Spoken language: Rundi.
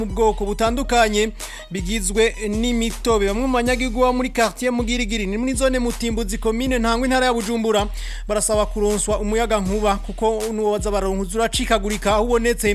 mu bwoko butandukanye bigizwe n'imitobe. Bamwe mu banyagihugu bo muri quartier Mugirigiri ni muri zone Mutimbuzi commune Ntangwa intara ya Bujumbura barasaba kuronswa umuyaga nkuba kuko nuwo baza baronka uzuracikagurika aho ubonetse